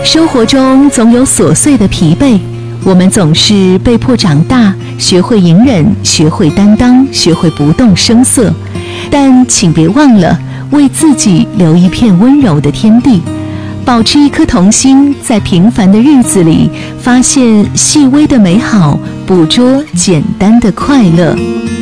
生活中总有琐碎的疲惫，我们总是被迫长大，学会隐忍，学会担当，学会不动声色。但请别忘了为自己留一片温柔的天地，保持一颗童心，在平凡的日子里发现细微的美好，捕捉简单的快乐。